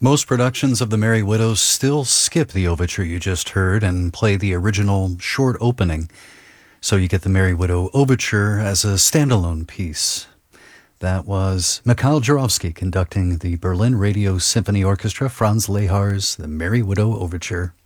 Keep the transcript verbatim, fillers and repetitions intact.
Most productions of The Merry Widows still skip the overture you just heard and play the original short opening. So you get the Merry Widow Overture as a standalone piece. That was Mikhail Jurovsky conducting the Berlin Radio Symphony Orchestra, Franz Lehar's The Merry Widow Overture.